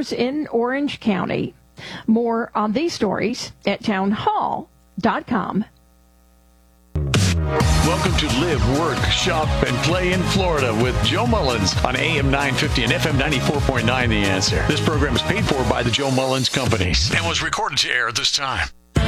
stores in Orange County. More on these stories at townhall.com. Welcome to Live, Work, Shop, and Play in Florida with Joe Mullins on AM 950 and FM 94.9 The Answer. This program is paid for by the Joe Mullins Companies and was recorded to air at this time.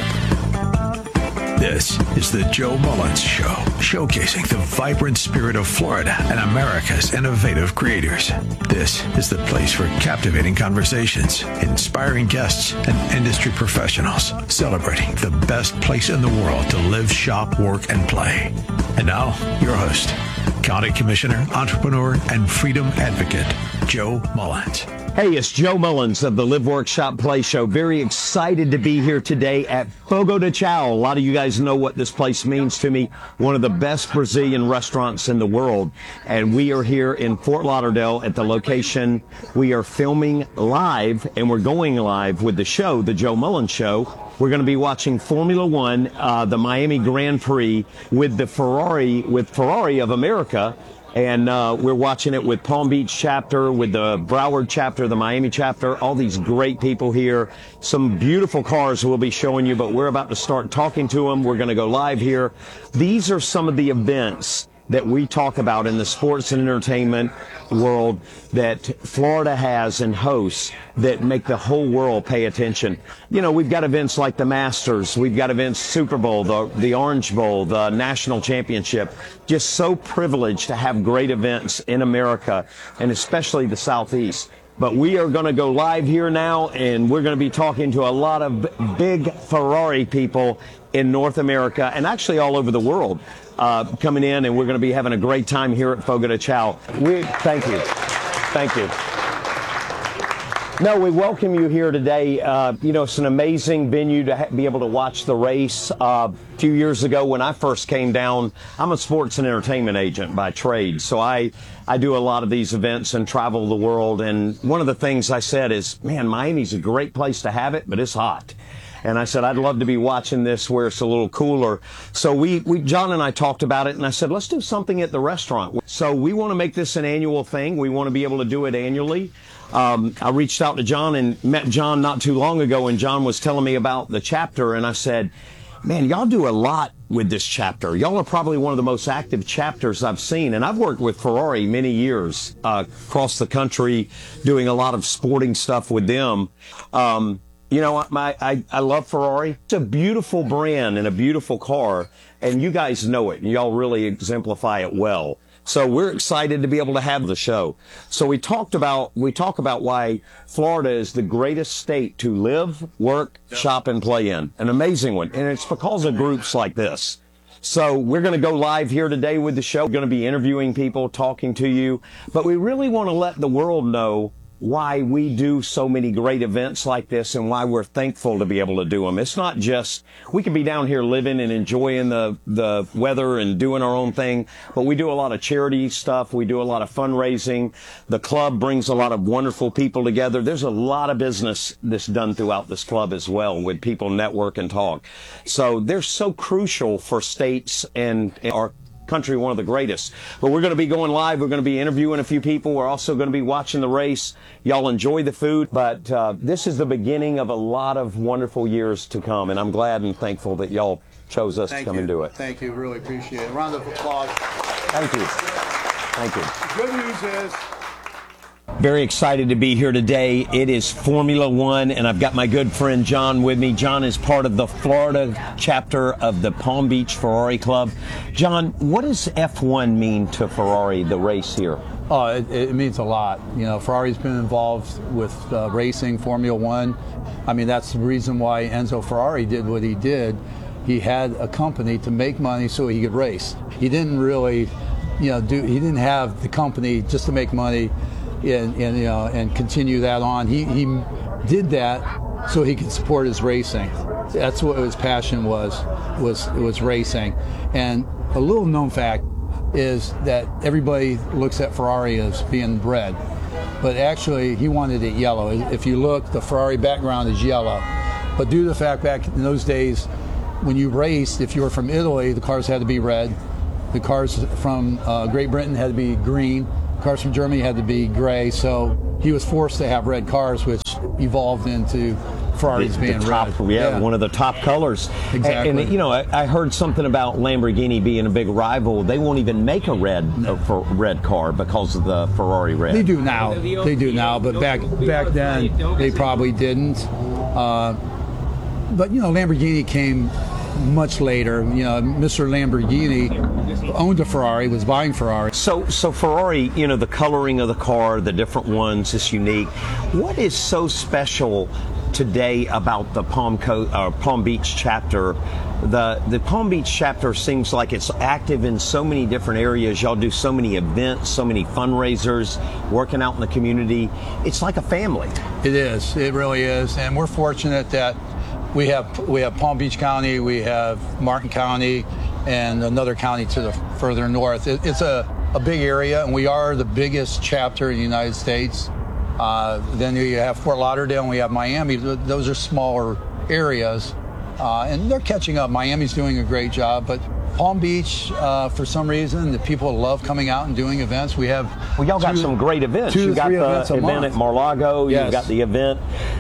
This is the Joe Mullins Show, showcasing the vibrant spirit of Florida and America's innovative creators. This is the place for captivating conversations, inspiring guests, and industry professionals celebrating the best place in the world to live, shop, work, and play. And now, your host, County Commissioner, entrepreneur, and freedom advocate, Joe Mullins. Hey, it's Joe Mullins of the Live, Work, Shop, Play Show. Very excited to be here today at Fogo de Chao. A lot of you guys know what this place means to me. One of the best Brazilian restaurants in the world. And we are here in Fort Lauderdale at the location. We are filming live, and we're going live with the show, the Joe Mullins Show. We're going to be watching Formula One, the Miami Grand Prix with Ferrari of America. And we're watching it with Palm Beach chapter, with the Broward chapter, the Miami chapter, all these great people here. Some beautiful cars we'll be showing you, but we're about to start talking to them. We're going to go live here. These are some of the events that we talk about in the sports and entertainment world that Florida has and hosts that make the whole world pay attention. You know, we've got events like the Masters, we've got events Super Bowl, the Orange Bowl, the National Championship. Just so privileged to have great events in America, and especially the Southeast. But we are going to go live here now, and we're going to be talking to a lot of big Ferrari people in North America and actually all over the world coming in, and we're going to be having a great time here at Fogo de Chao. Thank you. Thank you. No, we welcome you here today. It's an amazing venue to be able to watch the race. A few years ago when I first came down, I'm a sports and entertainment agent by trade, so I do a lot of these events and travel the world. And one of the things I said is, man, Miami's a great place to have it, but it's hot. And I said, I'd love to be watching this where it's a little cooler. So John and I talked about it, and I said, let's do something at the restaurant. So we want to make this an annual thing. We want to be able to do it annually. I reached out to John and met John not too long ago, and John was telling me about the chapter, and I said, man, y'all do a lot with this chapter. Y'all are probably one of the most active chapters I've seen, and I've worked with Ferrari many years across the country doing a lot of sporting stuff with them. I love Ferrari. It's a beautiful brand and a beautiful car, and you guys know it, and y'all really exemplify it well. So we're excited to be able to have the show. So we talk about why Florida is the greatest state to live, work, shop, and play in. An amazing one. And it's because of groups like this. So we're going to go live here today with the show. We're going to be interviewing people, talking to you. But we really want to let the world know why we do so many great events like this and why we're thankful to be able to do them. It's not just, we can be down here living and enjoying the weather and doing our own thing, but we do a lot of charity stuff. We do a lot of fundraising. The club brings a lot of wonderful people together. There's a lot of business that's done throughout this club as well with people network and talk. So they're so crucial for states and our country, one of the greatest. But we're going to be going live. We're going to be interviewing a few people. We're also going to be watching the race. Y'all enjoy the food. But this is the beginning of a lot of wonderful years to come. And I'm glad and thankful that y'all chose us to come and do it. Thank you. Really appreciate it. Round of applause. Thank you. Thank you. Good news is, very excited to be here today. It is Formula One, and I've got my good friend John with me. John is part of the Florida chapter of the Palm Beach Ferrari Club. John, what does F1 mean to Ferrari, the race here? Oh, it means a lot. You know, Ferrari's been involved with racing, Formula One. I mean, that's the reason why Enzo Ferrari did what he did. He had a company to make money so he could race. He didn't really, he didn't have the company just to make money and continue that on. He did that so he could support his racing. That's what his passion was racing. And a little known fact is that everybody looks at Ferrari as being red, but actually he wanted it yellow. If you look, the Ferrari background is yellow. But due to the fact back in those days, when you raced, if you were from Italy, the cars had to be red. The cars from Great Britain had to be green. Cars from Germany had to be gray, so he was forced to have red cars, which evolved into Ferraris being top, red. One of the top colors. Exactly. And you know, I heard something about Lamborghini being a big rival. They won't even make a red car because of the Ferrari red. They do now. They do now, but back then they probably didn't. But you know, Lamborghini came much later. You know, Mr. Lamborghini owned a Ferrari, was buying Ferrari. So Ferrari, you know, the coloring of the car, the different ones is unique. What is so special today about the Palm Beach chapter? The Palm Beach chapter seems like it's active in so many different areas. Y'all do so many events, so many fundraisers, working out in the community. It's like a family. It is. It really is. And we're fortunate that we have Palm Beach County, we have Martin County, and another county to the further north. It's a big area, and we are the biggest chapter in the United States. Then you have Fort Lauderdale, and we have Miami. Those are smaller areas, and they're catching up. Miami's doing a great job, but Palm Beach, for some reason, the people love coming out and doing events. Y'all got some great events. You got the event at Mar-a-Lago. Yes. You've got the event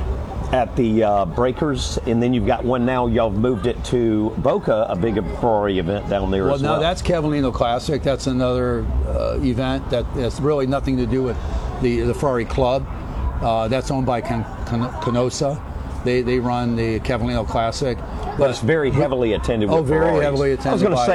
at the Breakers, and then you've got one now. Y'all moved it to Boca, a big Ferrari event down there as well. Well, no, that's Cavallino Classic. That's another event that has really nothing to do with the Ferrari Club. That's owned by Canosa. They run the Cavallino Classic. But it's very heavily attended with very Ferraris. heavily attended. I was going to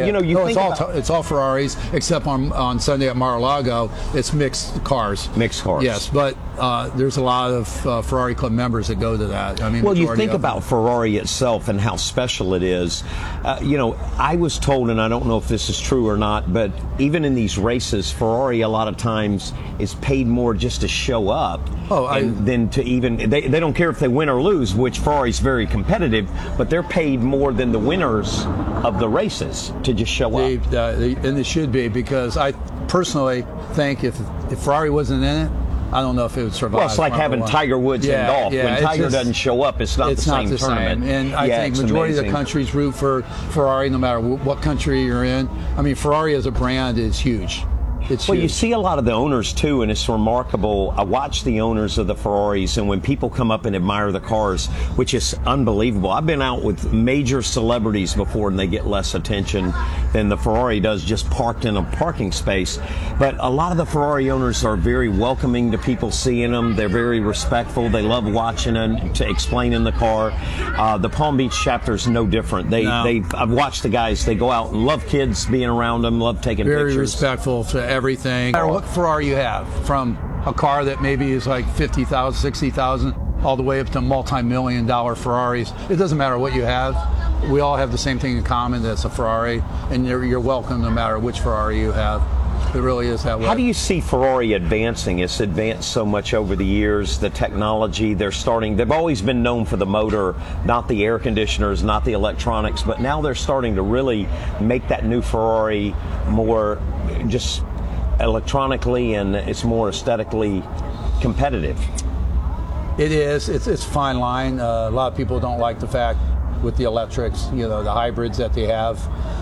say, it's all Ferraris, except on Sunday at Mar-a-Lago, it's mixed cars. Mixed cars. Yes, but there's a lot of Ferrari Club members that go to that. I mean, well, you think about Ferrari itself and how special it is. You know, I was told, and I don't know if this is true or not, but even in these races, Ferrari a lot of times is paid more just to show up than to even. They don't care if they win or lose, which Ferrari's very competitive, but they're paid more than the winners of the races to just show up. And it should be, because I personally think if Ferrari wasn't in it, I don't know if it would survive. Well, it's like having Tiger Woods in golf. When Tiger doesn't show up, it's not the same tournament. And I think majority of the countries root for Ferrari, no matter what country you're in. I mean, Ferrari as a brand is huge. Well, you see a lot of the owners too, and it's remarkable. I watch the owners of the Ferraris, and when people come up and admire the cars, which is unbelievable. I've been out with major celebrities before, and they get less attention than the Ferrari does just parked in a parking space. But a lot of the Ferrari owners are very welcoming to people seeing them. They're very respectful. They love watching and to explaining the car. The Palm Beach chapter is no different. I've watched the guys. They go out and love kids being around them, love taking pictures. Very respectful to everything. No matter what Ferrari you have, from a car that maybe is like 50,000, 60,000, all the way up to multi-million-dollar Ferraris. It doesn't matter what you have. We all have the same thing in common. That's a Ferrari, and you're welcome no matter which Ferrari you have. It really is that way. How do you see Ferrari advancing? It's advanced so much over the years, the technology. They've always been known for the motor, not the air conditioners, not the electronics, but now they're starting to really make that new Ferrari more just electronically, and it's more aesthetically competitive. It is. It's a fine line. A lot of people don't like the fact with the electrics, the hybrids that they have.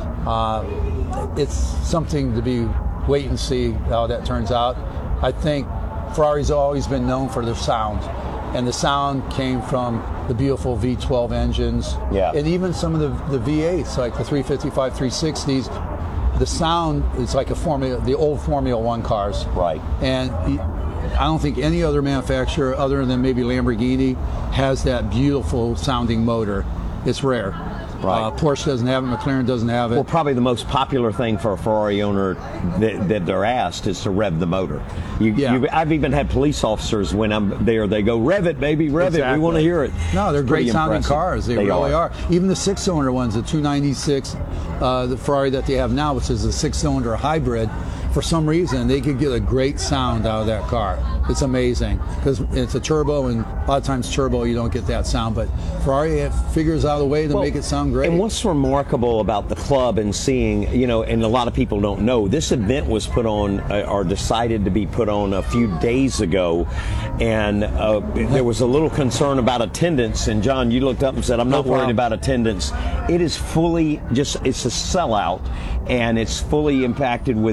It's something to be wait and see how that turns out. I think Ferrari's always been known for their sound, and the sound came from the beautiful V12 engines, and even some of the V8s, like the 355, 360s. The sound is like the old Formula One cars, right? And I don't think any other manufacturer, other than maybe Lamborghini, has that beautiful sounding motor. It's rare. Right. Porsche doesn't have it. McLaren doesn't have it. Well, probably the most popular thing for a Ferrari owner that they're asked is to rev the motor. I've even had police officers, when I'm there, they go, "Rev it, baby, rev it. We want to hear it." No, they're great sounding impressive. cars. They really are. Even the six-cylinder ones, the 296, the Ferrari that they have now, which is a six-cylinder hybrid. For some reason, they could get a great sound out of that car. It's amazing, because it's a turbo, and a lot of times turbo, you don't get that sound. But Ferrari figures out a way to make it sound great. And what's remarkable about the club and seeing, and a lot of people don't know, this event was put on, or decided to be put on a few days ago, and there was a little concern about attendance. And John, you looked up and said, "I'm not worried about attendance." It is fully it's a sellout, and it's fully impacted with many different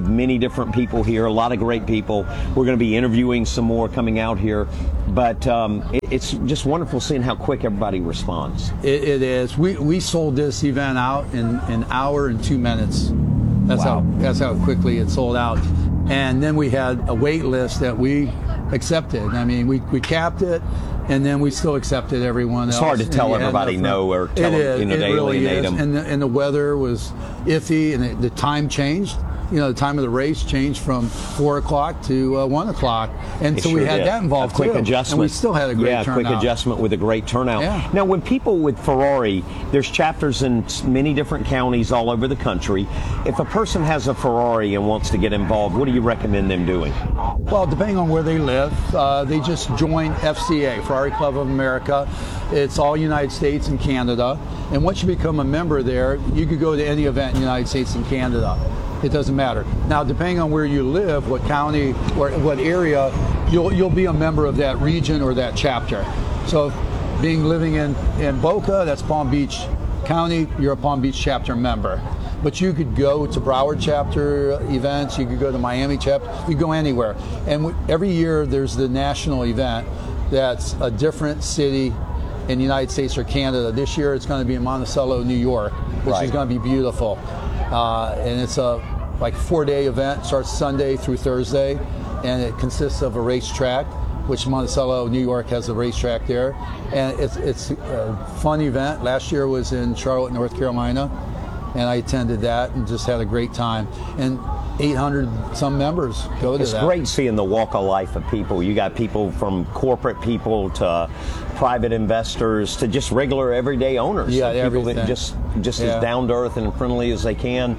different people here, a lot of great people. We're going to be interviewing some more coming out here, but it's just wonderful seeing how quick everybody responds. It is. We sold this event out in an hour and 2 minutes. Wow. That's how quickly it sold out. And then we had a wait list that we accepted. I mean, we capped it, and then we still accepted everyone else. It's hard to tell everybody no or tell them, to alienate them. And the weather was iffy, and the time changed. The time of the race changed from 4 o'clock to 1 o'clock. And so we had that involved, a quick too. adjustment. And we still had a great turnout. Quick adjustment with a great turnout. Yeah. Now, when people with Ferrari, there's chapters in many different counties all over the country. If a person has a Ferrari and wants to get involved, what do you recommend them doing? Well, depending on where they live, they just join FCA, Ferrari Club of America. It's all United States and Canada. And once you become a member there, you could go to any event in the United States and Canada. It doesn't matter. Now, depending on where you live, what county or what area, you'll be a member of that region or that chapter. So, living in Boca, that's Palm Beach County, you're a Palm Beach chapter member. But you could go to Broward chapter events, you could go to Miami chapter, you could go anywhere. And every year there's the national event that's a different city in the United States or Canada. This year it's going to be in Monticello, New York, which is going to be beautiful. And it's a 4-day event, starts Sunday through Thursday, and it consists of a racetrack, which Monticello, New York has a racetrack there. And it's a fun event. Last year was in Charlotte, North Carolina, and I attended that and just had a great time. And 800 some members go to that. It's great seeing the walk of life of people. You got people from corporate people to private investors to just regular everyday owners. Yeah, people everything. that just as down to earth and friendly as they can.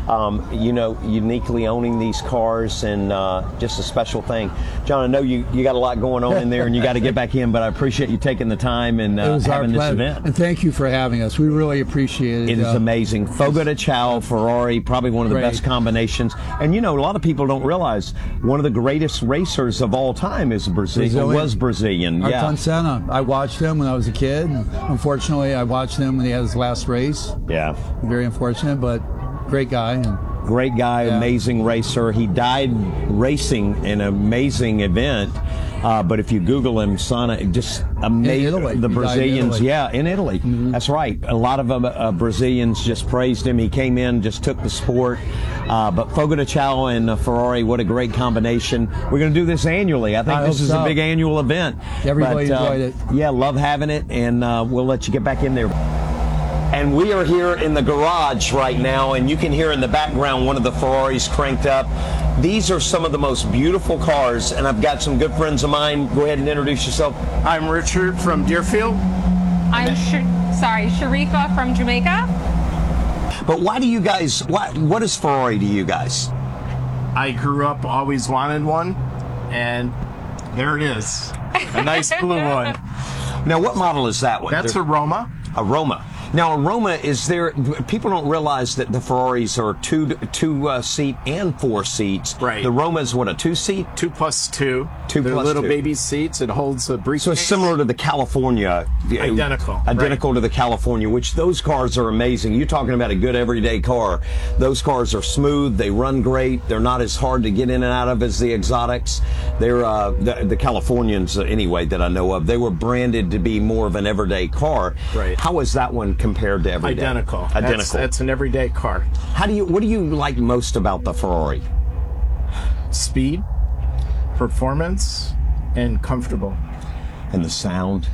Uniquely owning these cars, and just a special thing. John, I know you got a lot going on in there, and you got to get back in, but I appreciate you taking the time and having this event. And thank you for having us. We really appreciate it. It is amazing. Fogo de Chao, Ferrari, probably one of the best combinations. And a lot of people don't realize one of the greatest racers of all time is was Brazilian. Ayrton Senna. I watched him when I was a kid. Unfortunately, I watched him when he had his last race. Yeah. Very unfortunate, but great guy. Great guy, amazing racer. He died racing an amazing event. But if you Google him, Senna, just amazing. The Brazilians, in Italy. Mm-hmm. That's right. A lot of Brazilians just praised him. He came in, just took the sport. But Fogo de Chao and Ferrari, what a great combination. We're going to do this annually. I think this is a big annual event. Everybody enjoyed it. Yeah, love having it, and we'll let you get back in there. And we are here in the garage right now, and you can hear in the background one of the Ferraris cranked up. These are some of the most beautiful cars, and I've got some good friends of mine. Go ahead and introduce yourself. I'm Richard from Deerfield. I'm Sharika from Jamaica. But why do you guys, what is Ferrari to you guys? I grew up, always wanted one, and there it is. A nice blue one. Now, what model is that one? That's a Roma. A Roma. Now, a Roma, people don't realize that the Ferraris are two seat and 4 seats. Right. The Roma is what, a 2-seat? 2 plus 2. They're little baby seats. It holds a briefcase. So it's similar to the California. Identical. Identical to the California, which those cars are amazing. You're talking about a good everyday car. Those cars are smooth. They run great. They're not as hard to get in and out of as the exotics. They're the Californians, anyway, that I know of. They were branded to be more of an everyday car. Right. How is that one compared to everyday? Identical. Identical. That's an everyday car. What do you like most about the Ferrari? Speed, performance, and comfortable. And the sound.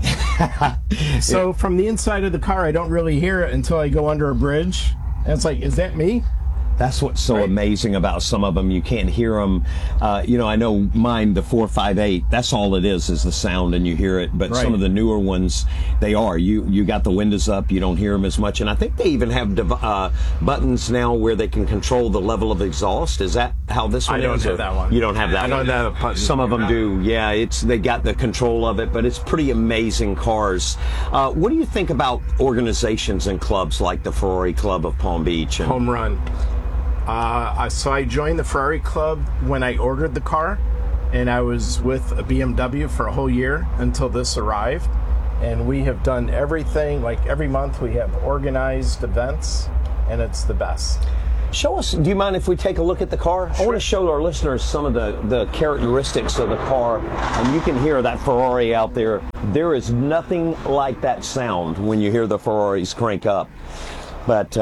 So from the inside of the car, I don't really hear it until I go under a bridge. And it's like, is that me? That's what's so amazing about some of them. You can't hear them. I know mine, the 458, that's all it is the sound, and you hear it. But some of the newer ones, they are. You got the windows up, you don't hear them as much. And I think they even have buttons now where they can control the level of exhaust. Is that how this one is? I don't have that one. You don't have that one? I don't have a button. Some of them do. Yeah, they got the control of it, but it's pretty amazing cars. What do you think about organizations and clubs like the Ferrari Club of Palm Beach? Home run. So I joined the Ferrari Club when I ordered the car, and I was with a BMW for a whole year until this arrived. And we have done everything, like every month we have organized events, and it's the best. Show us, do you mind if we take a look at the car? Sure. I want to show our listeners some of the characteristics of the car, and you can hear that Ferrari out there. There is nothing like that sound when you hear the Ferraris crank up. But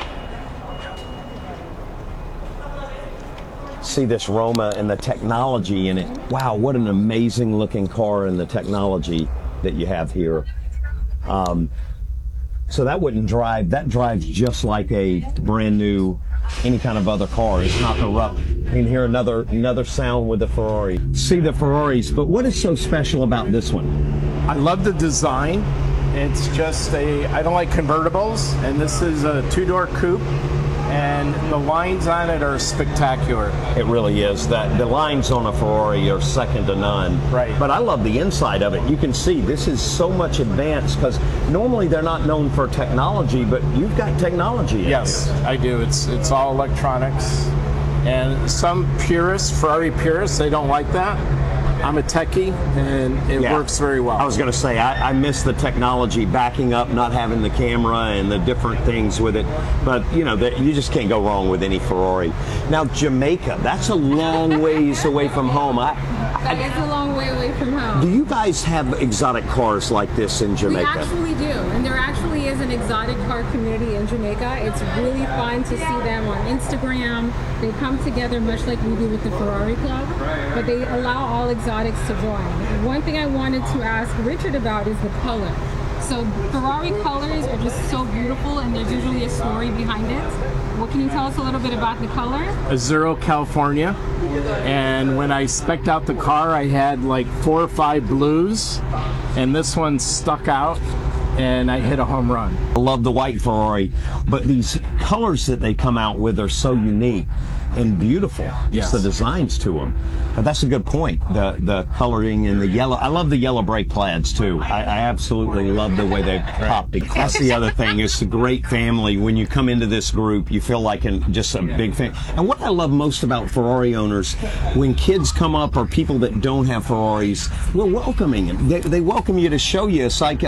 see this Roma and the technology in it. Wow, what an amazing looking car, and the technology that you have here. So that wouldn't drive, that drives just like a brand new, any kind of other car. It's not the rough. You can hear another sound with the Ferrari. See the Ferraris, but what is so special about this one? I love the design. It's just I don't like convertibles, and this is a two-door coupe, and the lines on it are spectacular. It really is. That the lines on a Ferrari are second to none. Right. But I love the inside of it. You can see this is so much advanced, because normally they're not known for technology, but you've got technology in Yes, here. I do. It's all electronics, and some purists, Ferrari purists, they don't like that. I'm a techie, and it works very well. I was going to say, I miss the technology, backing up, not having the camera and the different things with it. But, you know, you just can't go wrong with any Ferrari. Now, Jamaica, that's a long ways away from home. That is a long way away from home. Do you guys have exotic cars like this in Jamaica? We actually do, and there actually is an exotic car community in Jamaica. It's really fun to see them on Instagram. They come together much like we do with the Ferrari Club, but they allow all exotics to join. One thing I wanted to ask Richard about is the color. So Ferrari colors are just so beautiful, and there's usually a story behind it. What can you tell us a little bit about the color? Azzurro, California. And when I spec'd out the car, I had like 4 or 5 blues, and this one stuck out, and I hit a home run. I love the white Ferrari, but these colors that they come out with are so unique and beautiful. Yes. Just the designs to them. But that's a good point. The coloring and the yellow. I love the yellow brake plaids too. I absolutely love the way they popped it. That's the other thing. It's a great family. When you come into this group, you feel like just a big fan. And what I love most about Ferrari owners, when kids come up or people that don't have Ferraris, we're welcoming them. They welcome you to show you. It's like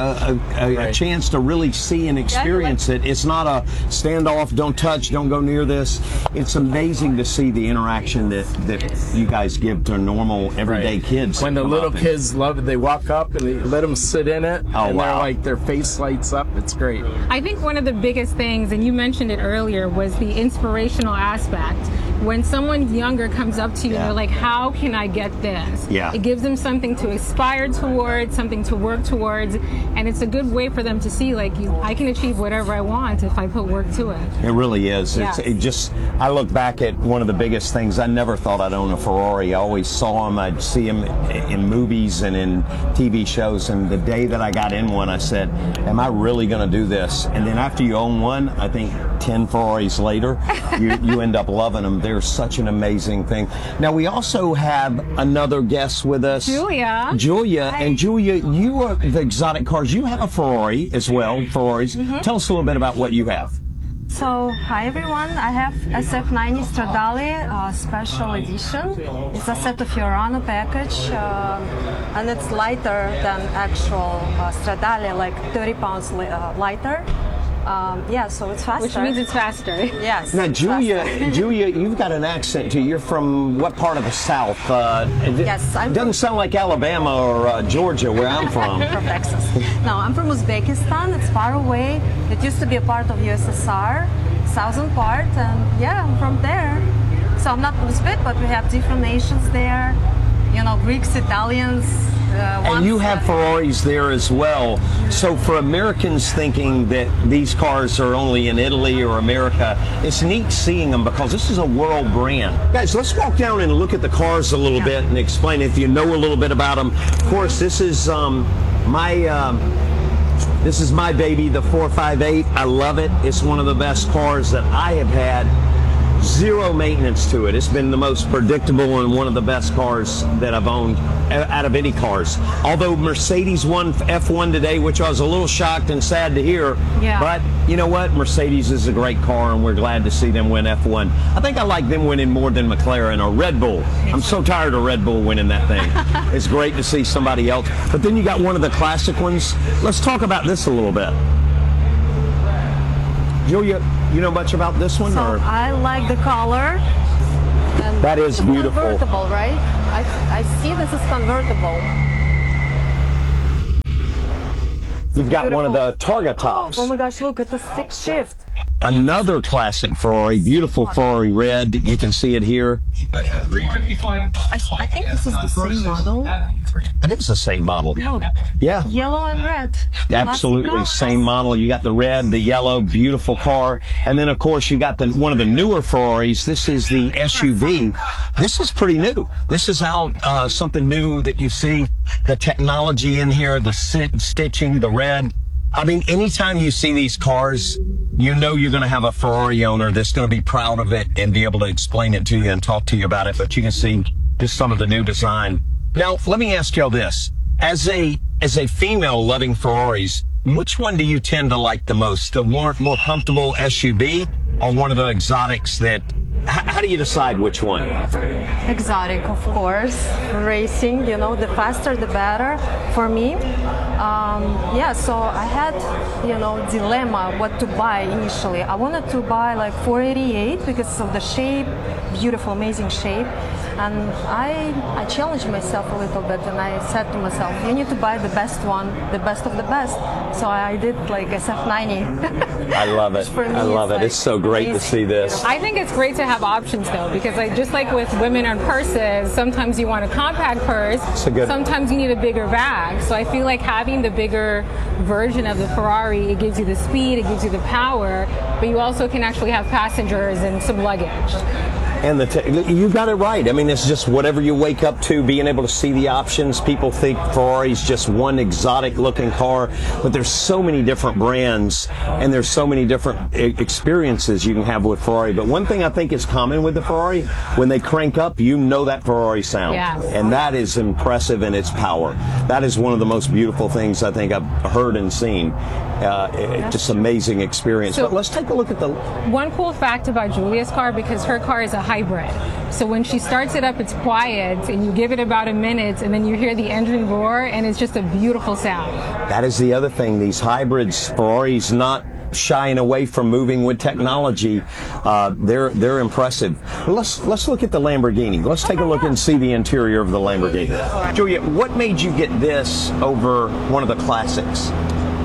a chance to really see and experience it. It's not a standoff, don't touch, don't go near this. It's amazing to see the interaction that you guys give to normal everyday kids. When the little kids love it, they walk up and they let them sit in it, and they're like, their face lights up. It's great. I think one of the biggest things, and you mentioned it earlier, was the inspirational aspect. When someone younger comes up to you and they're like, how can I get this? Yeah. It gives them something to aspire towards, something to work towards, and it's a good way for them to see, like, I can achieve whatever I want if I put work to it. It really is. Yes. I look back at one of the biggest things. I never thought I'd own a Ferrari. I always saw them. I'd see them in movies and in TV shows, and the day that I got in one, I said, am I really going to do this? And then after you own one, I think 10 Ferraris later, you end up loving them. They're such an amazing thing. Now, we also have another guest with us. Julia. Hi. And Julia, you are the exotic cars. You have a Ferrari as well, Ferraris. Mm-hmm. Tell us a little bit about what you have. So, hi everyone, I have SF90 Stradale special edition. It's a Seto Fiorano package, and it's lighter than actual Stradale, like 30 pounds lighter. So it's faster. Which means it's faster. Yes. Now, Julia, you've got an accent too. You're from what part of the South? Yes, it doesn't sound like Alabama or Georgia, where I'm from. From Texas. No, I'm from Uzbekistan. It's far away. It used to be a part of USSR, southern part, and I'm from there. So I'm not Uzbek, but we have different nations there. You know, Greeks, Italians. And you have Ferraris there as well. So for Americans thinking that these cars are only in Italy or America, it's neat seeing them because this is a world brand. Guys, let's walk down and look at the cars a little bit and explain if you know a little bit about them. Of course, this is my baby, the 458. I love it. It's one of the best cars that I have had. Zero maintenance to it. It's been the most predictable and one of the best cars that I've owned out of any cars. Although Mercedes won F1 today, which I was a little shocked and sad to hear. Yeah. But you know what? Mercedes is a great car, and we're glad to see them win F1. I think I like them winning more than McLaren or Red Bull. I'm so tired of Red Bull winning that thing. It's great to see somebody else. But then you got one of the classic ones. Let's talk about this a little bit. Julia, You know much about this one? So or? I like the color. And That is it's beautiful. Convertible, right? I see this is convertible. You've got one of the Targa tops. Oh my gosh, look at the stick shift. Another classic Ferrari, beautiful Ferrari red. You can see it here. I think this is the same model. It is the same model. No, Yeah, yellow and red. absolutely Classic. same model. You got the red, the yellow, beautiful car, and then of course you got one of the newer Ferraris. This is the SUV. This is pretty new. This is out something new that you see. The technology in here, the stitching, the red. I mean, anytime you see these cars, you know you're going to have a Ferrari owner that's going to be proud of it and be able to explain it to you and talk to you about it. But you can see just some of the new design. Now, let me ask y'all this. As a female loving Ferraris, which one do you tend to like the most? The more comfortable SUV or one of the exotics that... How do you decide which one? Exotic, of course. Racing, you know, the faster the better for me. Yeah, so I had, you know, dilemma what to buy initially. I wanted to buy like 488 because of the shape, beautiful, amazing shape. And I challenged myself a little bit and I said to myself, you need to buy the best one, the best of the best. So I did like SF90. I love it. I love it. It's so great to see this. I think it's great to have options though, because just like with women and purses, sometimes you want a compact purse, sometimes you need a bigger bag. So I feel like having the bigger version of the Ferrari, it gives you the speed, it gives you the power, but you also can actually have passengers and some luggage. And you got it right. I mean, it's just whatever you wake up to, being able to see the options. People think Ferrari's just one exotic looking car, but there's so many different brands and there's so many different experiences you can have with Ferrari. But one thing I think is common with the Ferrari, when they crank up, you know that Ferrari sound. Yes. And that is impressive in its power. That is one of the most beautiful things I think I've heard and seen. Just amazing experience. So, but let's take a look at the... One cool fact about Julia's car, because her car is a hybrid. So when she starts it up, it's quiet, and you give it about a minute, and then you hear the engine roar, and it's just a beautiful sound. That is the other thing. These hybrids, Ferrari's not shying away from moving with technology. They're impressive. Let's look at the Lamborghini. Let's take a look and see the interior of the Lamborghini. Julia, what made you get this over one of the classics?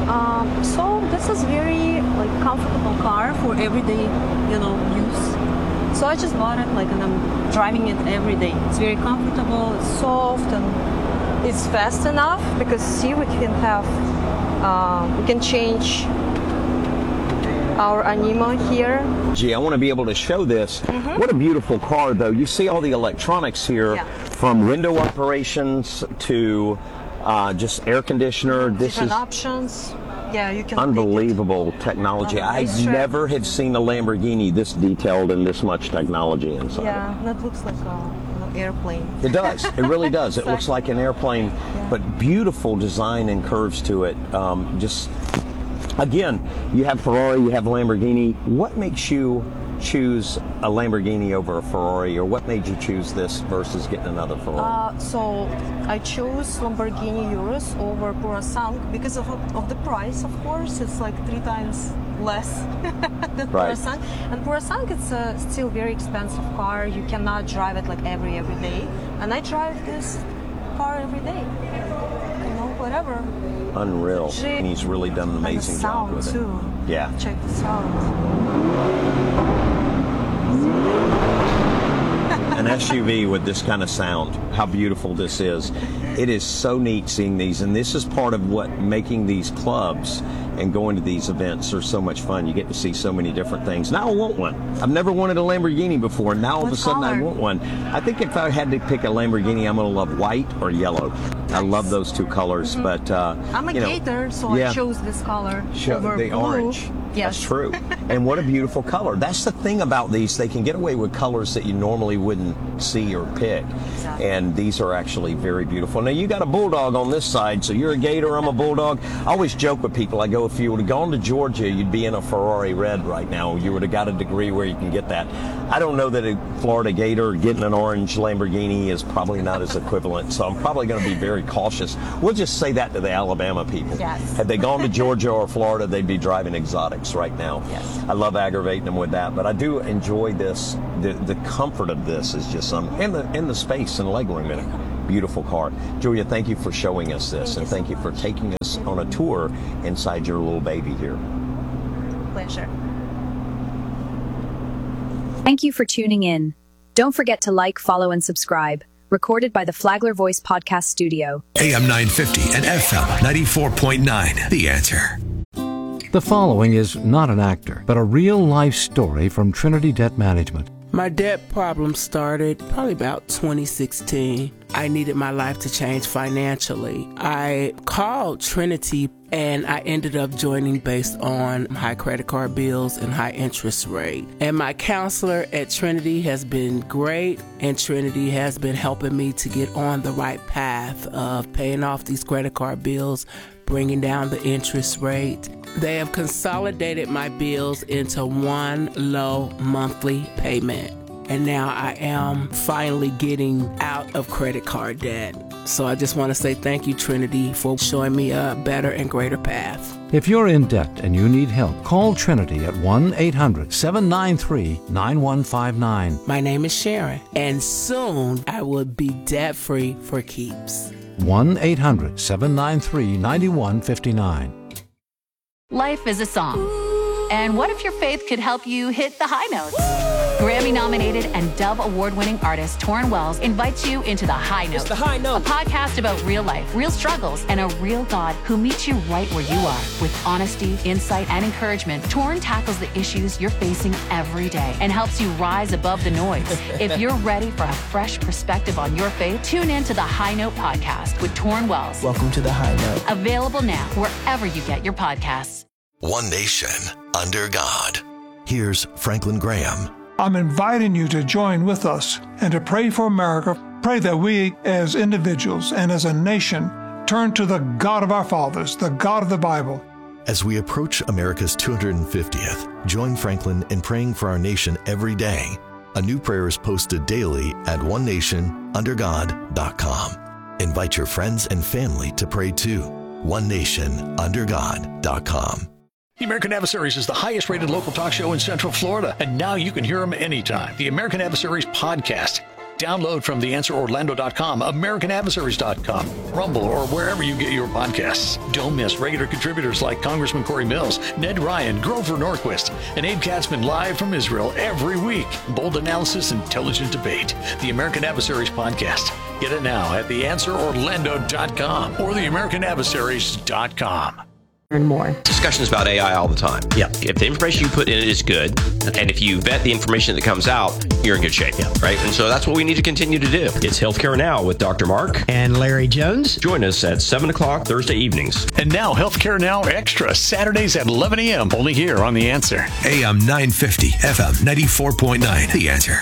So this is very like comfortable car for everyday, you know, use. So I just bought it and I'm driving it every day. It's very comfortable, it's soft, and it's fast enough because see we can change our Anima here. Gee, I want to be able to show this. What a beautiful car, though. You see all the electronics here, from window operations to just air conditioner. This Different is options. Yeah, you can. Unbelievable technology. I never have seen a Lamborghini this detailed and this much technology inside. Yeah, that looks like an airplane. It does. It really does. It looks like an airplane, but beautiful design and curves to it. Just again, you have Ferrari, you have Lamborghini. What makes you choose a Lamborghini over a Ferrari, or what made you choose this versus getting another Ferrari? So I chose Lamborghini Urus over Purosangue because of the price, of course. It's like 3 times less than Purosangue. And Purosangue, it's still very expensive car. You cannot drive it like every day. And I drive this car every day. You know, whatever. Unreal. And he's really done an amazing job with it. Too. Yeah. Check this out. An SUV with this kind of sound, how beautiful this is. It is so neat seeing these, and this is part of what making these clubs and going to these events are so much fun. You get to see so many different things. Now I want one. I've never wanted a Lamborghini before, and now all of a sudden I want one. I think if I had to pick a Lamborghini, I'm going to love white or yellow. I love those two colors, but I'm a gator, so I chose this color over the blue. orange. Yes. That's true. And what a beautiful color. That's the thing about these. They can get away with colors that you normally wouldn't see or pick. Exactly. And these are actually very beautiful. Now, you got a bulldog on this side, so you're a gator, I'm a bulldog. I always joke with people. I go, if you would have gone to Georgia, you'd be in a Ferrari red right now. You would have got a degree where you can get that. I don't know that a Florida gator getting an orange Lamborghini is probably not as equivalent, so I'm probably going to be very cautious. We'll just say that to the Alabama people. Yes. Had they gone to Georgia or Florida, they'd be driving exotics. folks right now. Yes. I love aggravating them with that, but I do enjoy this. The comfort of this is just and the space and legroom in it. Beautiful car. Julia, thank you for showing us this, and thank you for taking us on a tour inside your little baby here. Pleasure. Thank you for tuning in. Don't forget to like, follow, and subscribe. Recorded by the Flagler Voice Podcast Studio. AM 950 and FM 94.9. The Answer. The following is not an actor, but a real-life story from Trinity Debt Management. My debt problem started probably about 2016. I needed my life to change financially. I called Trinity and I ended up joining based on high credit card bills and high interest rate. And my counselor at Trinity has been great, and Trinity has been helping me to get on the right path of paying off these credit card bills, bringing down the interest rate. They have consolidated my bills into one low monthly payment. And now I am finally getting out of credit card debt. So I just want to say thank you, Trinity, for showing me a better and greater path. If you're in debt and you need help, call Trinity at 1-800-793-9159. My name is Sharon, and soon I will be debt-free for keeps. 1-800-793-9159. Life is a song. And what if your faith could help you hit the high notes? Grammy-nominated and Dove Award-winning artist Torrin Wells invites you into The High Note. It's The High Note. A podcast about real life, real struggles, and a real God who meets you right where you are. With honesty, insight, and encouragement, Torrin tackles the issues you're facing every day and helps you rise above the noise. If you're ready for a fresh perspective on your faith, tune in to The High Note podcast with Torrin Wells. Welcome to The High Note. Available now wherever you get your podcasts. One nation under God. Here's Franklin Graham. I'm inviting you to join with us and to pray for America. Pray that we as individuals and as a nation turn to the God of our fathers, the God of the Bible. As we approach America's 250th, join Franklin in praying for our nation every day. A new prayer is posted daily at onenationundergod.com. Invite your friends and family to pray too. onenationundergod.com. The American Adversaries is the highest rated local talk show in Central Florida, and now you can hear them anytime. The American Adversaries podcast. Download from theanswerorlando.com, americanadversaries.com, Rumble, or wherever you get your podcasts. Don't miss regular contributors like Congressman Corey Mills, Ned Ryan, Grover Norquist, and Abe Katzman live from Israel every week. Bold analysis, intelligent debate. The American Adversaries podcast. Get it now at theanswerorlando.com or theamericanadversaries.com. And more. Discussions about AI all the time. Yeah. If the information you put in it is good, and if you vet the information that comes out, you're in good shape. Yeah. Right? And so that's what we need to continue to do. It's Healthcare Now with Dr. Mark and Larry Jones. Join us at 7 o'clock Thursday evenings. And now Healthcare Now Extra, Saturdays at 11 a.m. only here on The Answer. AM 950, FM 94.9. The Answer.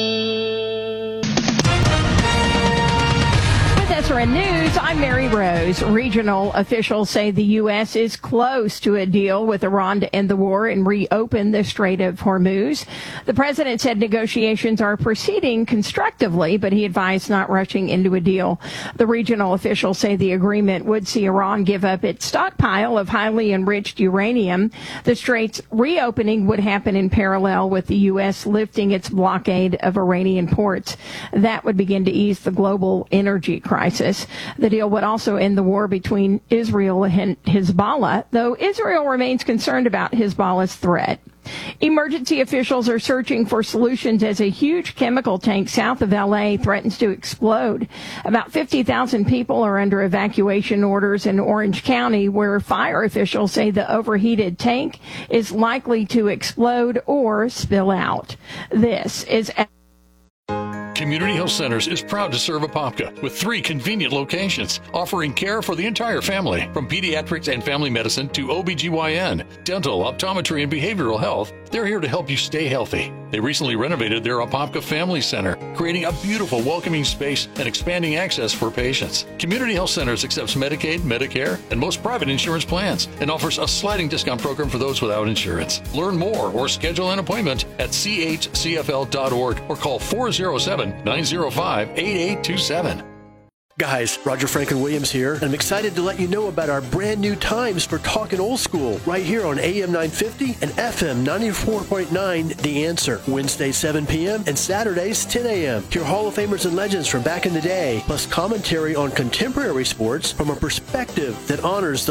SRN News, I'm Mary Rose. Regional officials say the U.S. is close to a deal with Iran to end the war and reopen the Strait of Hormuz. The president said negotiations are proceeding constructively, but he advised not rushing into a deal. The regional officials say the agreement would see Iran give up its stockpile of highly enriched uranium. The strait's reopening would happen in parallel with the U.S. lifting its blockade of Iranian ports. That would begin to ease the global energy crisis. The deal would also end the war between Israel and Hezbollah, though Israel remains concerned about Hezbollah's threat. Emergency officials are searching for solutions as a huge chemical tank south of L.A. threatens to explode. About 50,000 people are under evacuation orders in Orange County, where fire officials say the overheated tank is likely to explode or spill out. This is Community Health Centers is proud to serve Apopka with 3 convenient locations, offering care for the entire family, from pediatrics and family medicine to OBGYN, dental, optometry, and behavioral health. They're here to help you stay healthy. They recently renovated their Apopka Family Center, creating a beautiful, welcoming space and expanding access for patients. Community Health Centers accepts Medicaid, Medicare, and most private insurance plans, and offers a sliding discount program for those without insurance. Learn more or schedule an appointment at chcfl.org or call 407-905-8827. Guys, Roger Franklin Williams here, and I'm excited to let you know about our brand new times for Talkin' Old School right here on AM 950 and FM 94.9 The Answer. Wednesdays 7 p.m. and Saturdays 10 a.m. Hear Hall of Famers and legends from back in the day, plus commentary on contemporary sports from a perspective that honors the